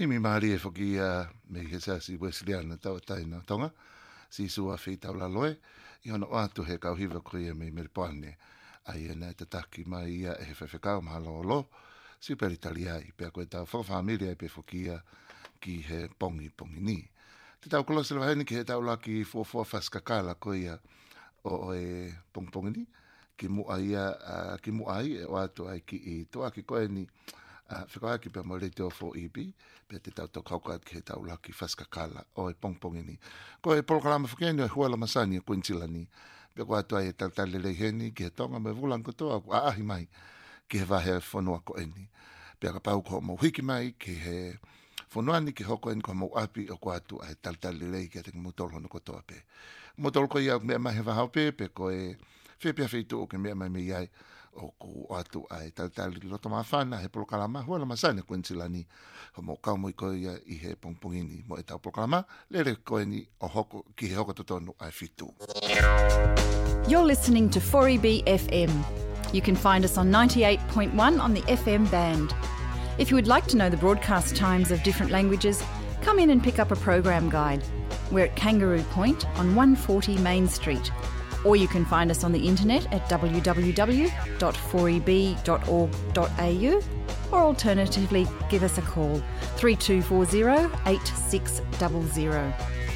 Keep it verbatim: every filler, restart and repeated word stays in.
Himi maari e whaki uh, me he sa si Wesleyan tau taina tonga, si sua whi tau la loe, i ono atu he kau hiwa kuia me meripoane, ai e nei tataki mai ia e he whewhekau maha lo lo, si peri tali ai, pia koe tau whakawhamiri ai pe whakia ki he pongi pongi ni. Te tau kolose lewa heni ki he tau laki fuafua whaskakala kuia o e pongi pongi ni, ki mua ia, uh, ki mua ai e o atu ai ki i toa ki koe ni, Uh, whikoa ki pia mo le te o fo I B, pia te tau tau kaukat ki he tau laki whaskakala o e pongpongi ni. Ko e polokalama whakeni o e huala masani o Quintila ni, pia ko atua e taltale lei heni ki he tonga me vulan kotoa ku aahi mai ki he wahe whanua ko eni. Pia ka pau ko mo hiki mai ki he whanua ni ki hoko eni ko mo api o ko atua e taltale lei ki a te mutolo hono kotoa pe. Mutolo ko ia mea mai he wahau pe, pe ko e whipia whitu o ke mea mai me iai, o ku atu ai tautali loto mawhana he polokalama huala masane Quintila ni ho mo kaumo i koe ia i he pongpongini mo e tau polokalama lere koe ni o hoko ki he hoko totonu ai fitu. You're listening to four E B F M. You can find us on ninety-eight point one on the F M band. If you would like to know the broadcast times of different languages, come in and pick up a program guide. We're at Kangaroo Point on one forty Main Street. Or you can find us on the internet at w w w dot four e b dot org dot a u, or alternatively give us a call three two four zero eight six zero zero.